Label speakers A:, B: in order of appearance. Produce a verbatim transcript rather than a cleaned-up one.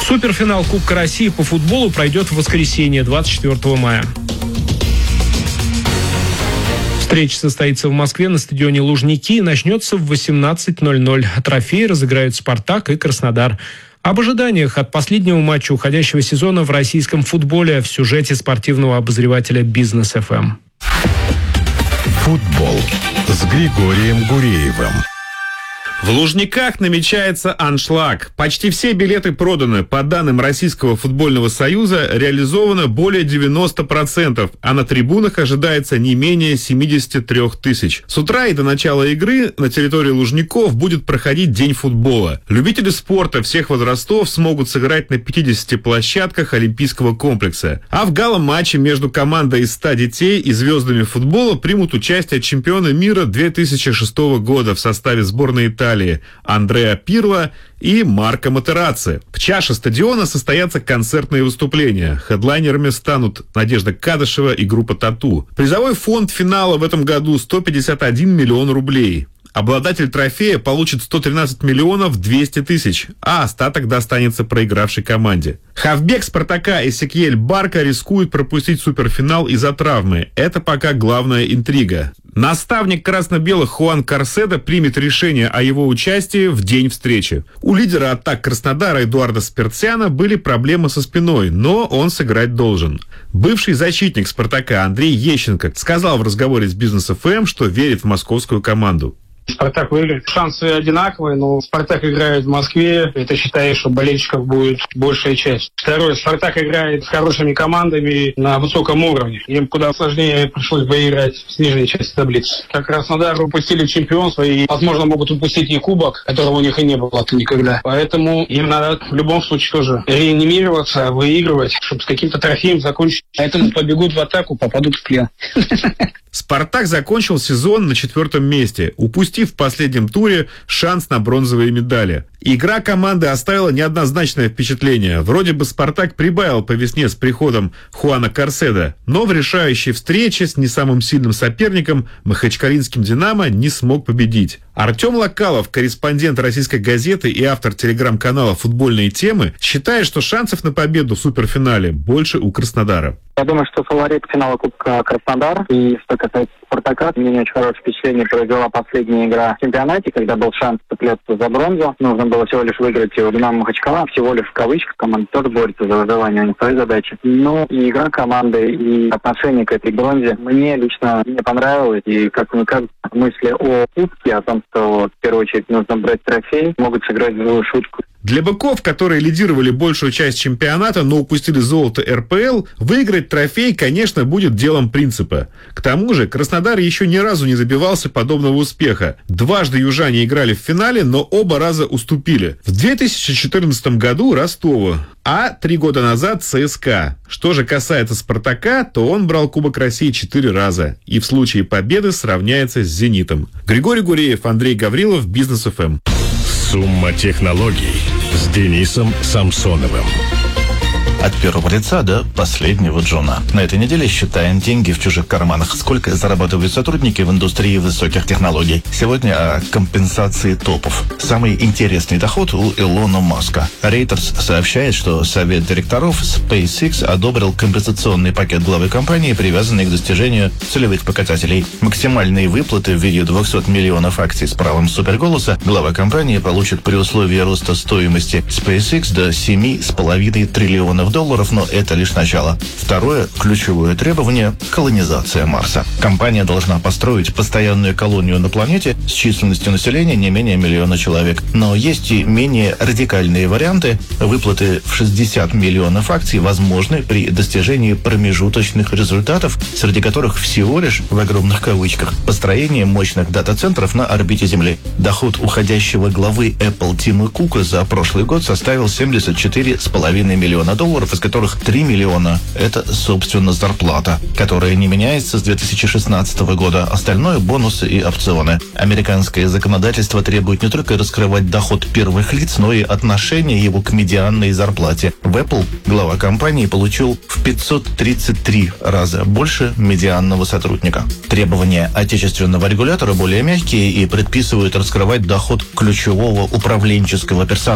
A: Суперфинал Кубка России по футболу пройдет в воскресенье, двадцать четвёртого мая. Встреча состоится в Москве на стадионе Лужники и начнется в восемнадцать ноль ноль. Трофеи разыграют «Спартак» и «Краснодар». Об ожиданиях от последнего матча уходящего сезона в российском футболе в сюжете спортивного обозревателя «Бизнес эф эм».
B: Футбол с Григорием Гуреевым.
C: В Лужниках намечается аншлаг. Почти все билеты проданы. По данным Российского футбольного союза, реализовано более девяносто процентов, а на трибунах ожидается не менее семьдесят три тысячи. С утра и до начала игры на территории Лужников будет проходить День футбола. Любители спорта всех возрастов смогут сыграть на пятидесяти площадках Олимпийского комплекса. А в гала-матче между командой из ста детей и звездами футбола примут участие чемпионы мира две тысячи шестого года в составе сборной Италии Андреа Пирло и Марко Матерацци. В чаше стадиона состоятся концертные выступления. Хедлайнерами станут Надежда Кадышева и группа «Тату». Призовой фонд финала в этом году сто пятьдесят один миллион рублей. Обладатель трофея получит сто тринадцать миллионов двести тысяч, а остаток достанется проигравшей команде. Хавбек «Спартака» Эсекьель Барка рискует пропустить суперфинал из-за травмы. Это пока главная интрига. Наставник красно-белых Хуан Карседо примет решение о его участии в день встречи. У лидера атак Краснодара Эдуарда Спирцяна были проблемы со спиной, но он сыграть должен. Бывший защитник «Спартака» Андрей Ещенко сказал в разговоре с Бизнес эф эм, что верит в московскую команду.
D: «Спартак» выиграет. Шансы одинаковые, но «Спартак» играет в Москве. И ты считаешь, что болельщиков будет большая часть. Второе. «Спартак» играет с хорошими командами на высоком уровне. Им куда сложнее пришлось бы играть в нижней части таблицы. Как Краснодар упустили чемпионство и, возможно, могут упустить и кубок, которого у них и не было никогда. Поэтому им надо в любом случае тоже реанимироваться, выигрывать, чтобы с каким-то трофеем закончить. Поэтому побегут в атаку, попадут в плен.
C: «Спартак» закончил сезон на четвертом месте, упустив в последнем туре шанс на бронзовые медали. Игра команды оставила неоднозначное впечатление. Вроде бы «Спартак» прибавил по весне с приходом Хуана Карседо, но в решающей встрече с не самым сильным соперником, махачкалинским «Динамо», не смог победить. Артем Локалов, корреспондент российской газеты и автор телеграм-канала «Футбольные темы», считает, что шансов на победу в суперфинале больше у Краснодара.
E: Я думаю, что фаворит финала Кубка Краснодар. И что касается «Спартака», мне не очень хорошее впечатление произвела последняя игра в чемпионате, когда был шанс цепляться за бронзу. Нужно было всего лишь выиграть у «Динамо» Махачкала. Всего лишь в кавычках. Команда тоже борется за выживание, у них свои задачи. Но и игра команды, и отношение к этой бронзе мне лично не понравилось. И как мне кажется, мысли о Кубке, о том, что в первую очередь нужно брать трофей, могут сыграть злую шутку.
C: Для быков, которые лидировали большую часть чемпионата, но упустили золото эр пэ эл, выиграть трофей, конечно, будет делом принципа. К тому же Краснодар еще ни разу не добивался подобного успеха. Дважды южане играли в финале, но оба раза уступили. В две тысячи четырнадцатом году Ростову, а три года назад цэ эс ка. Что же касается «Спартака», то он брал Кубок России четыре раза и в случае победы сравняется с «Зенитом». Григорий Гуреев, Андрей Гаврилов, Бизнес эф эм.
B: Сумма технологий с Денисом Самсоновым.
F: От первого лица до последнего джуна. На этой неделе считаем деньги в чужих карманах. Сколько зарабатывают сотрудники в индустрии высоких технологий. Сегодня о компенсации топов. Самый интересный доход у Илона Маска. Reuters сообщает, что совет директоров SpaceX одобрил компенсационный пакет главы компании, привязанный к достижению целевых показателей. Максимальные выплаты в виде двухсот миллионов акций с правом суперголоса глава компании получит при условии роста стоимости SpaceX до семи с половиной триллионов долларов, но это лишь начало. Второе ключевое требование – колонизация Марса. Компания должна построить постоянную колонию на планете с численностью населения не менее миллиона человек. Но есть и менее радикальные варианты. Выплаты в шестьдесят миллионов акций возможны при достижении промежуточных результатов, среди которых всего лишь, в огромных кавычках, построение мощных дата-центров на орбите Земли. Доход уходящего главы Apple Тима Кука за прошлый год составил семьдесят четыре с половиной миллиона долларов, из которых три миллиона – это, собственно, зарплата, которая не меняется с две тысячи шестнадцатого года. Остальное – бонусы и опционы. Американское законодательство требует не только раскрывать доход первых лиц, но и отношение его к медианной зарплате. В Apple глава компании получил в пятьсот тридцать три раза больше медианного сотрудника. Требования отечественного регулятора более мягкие и предписывают раскрывать доход ключевого управленческого персонала